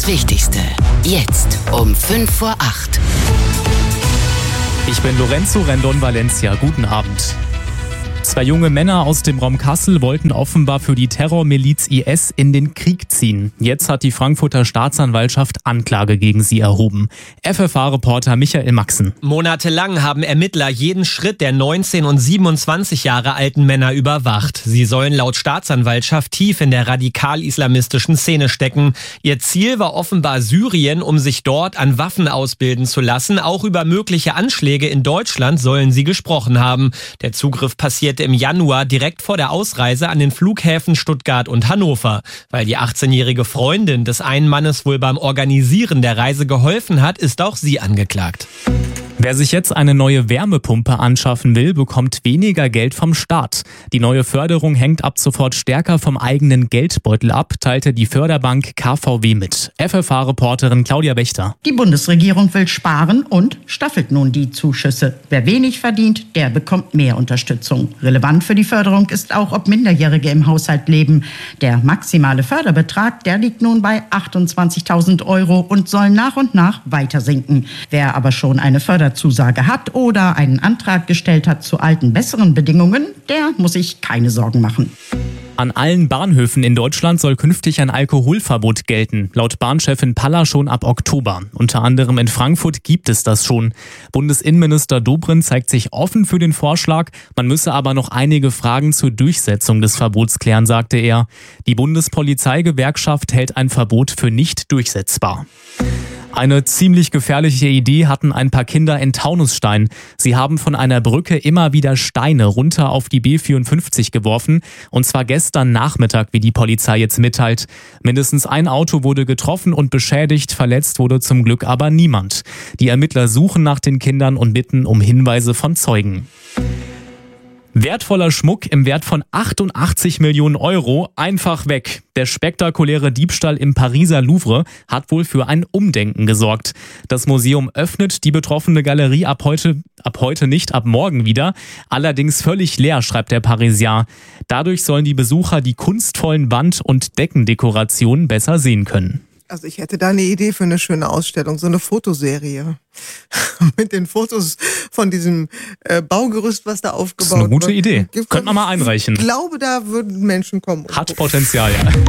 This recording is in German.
Das Wichtigste, jetzt um 7:55. Ich bin Lorenzo Rendon Valencia. Guten Abend. 2 junge Männer aus dem Raum Kassel wollten offenbar für die Terrormiliz IS in den Krieg ziehen. Jetzt hat die Frankfurter Staatsanwaltschaft Anklage gegen sie erhoben. FFH-Reporter Michael Maxen. Monatelang haben Ermittler jeden Schritt der 19 und 27 Jahre alten Männer überwacht. Sie sollen laut Staatsanwaltschaft tief in der radikal-islamistischen Szene stecken. Ihr Ziel war offenbar Syrien, um sich dort an Waffen ausbilden zu lassen. Auch über mögliche Anschläge in Deutschland sollen sie gesprochen haben. Der Zugriff passierte im Januar direkt vor der Ausreise an den Flughäfen Stuttgart und Hannover. Weil die 18-jährige Freundin des einen Mannes wohl beim Organisieren der Reise geholfen hat, ist auch sie angeklagt. Wer sich jetzt eine neue Wärmepumpe anschaffen will, bekommt weniger Geld vom Staat. Die neue Förderung hängt ab sofort stärker vom eigenen Geldbeutel ab, teilte die Förderbank KVW mit. FFH-Reporterin Claudia Wächter. Die Bundesregierung will sparen und staffelt nun die Zuschüsse. Wer wenig verdient, der bekommt mehr Unterstützung. Relevant für die Förderung ist auch, ob Minderjährige im Haushalt leben. Der maximale Förderbetrag, der liegt nun bei 28.000 € und soll nach und nach weiter sinken. Wer aber schon eine Förderzusage hat oder einen Antrag gestellt hat zu alten, besseren Bedingungen, der muss sich keine Sorgen machen. An allen Bahnhöfen in Deutschland soll künftig ein Alkoholverbot gelten. Laut Bahnchefin Paller schon ab Oktober. Unter anderem in Frankfurt gibt es das schon. Bundesinnenminister Dobrindt zeigt sich offen für den Vorschlag. Man müsse aber noch einige Fragen zur Durchsetzung des Verbots klären, sagte er. Die Bundespolizeigewerkschaft hält ein Verbot für nicht durchsetzbar. Eine ziemlich gefährliche Idee hatten ein paar Kinder in Taunusstein. Sie haben von einer Brücke immer wieder Steine runter auf die B54 geworfen. Und zwar gestern Nachmittag, wie die Polizei jetzt mitteilt. Mindestens ein Auto wurde getroffen und beschädigt. Verletzt wurde zum Glück aber niemand. Die Ermittler suchen nach den Kindern und bitten um Hinweise von Zeugen. Wertvoller Schmuck im Wert von 88 Millionen € einfach weg. Der spektakuläre Diebstahl im Pariser Louvre hat wohl für ein Umdenken gesorgt. Das Museum öffnet die betroffene Galerie ab heute nicht, ab morgen wieder. Allerdings völlig leer, schreibt der Parisien. Dadurch sollen die Besucher die kunstvollen Wand- und Deckendekorationen besser sehen können. Also ich hätte da eine Idee für eine schöne Ausstellung, so eine Fotoserie mit den Fotos von diesem Baugerüst, was da aufgebaut wird. Das ist eine gute Idee. Könnte man mal einreichen. Ich glaube, da würden Menschen kommen. Hat Potenzial, ja.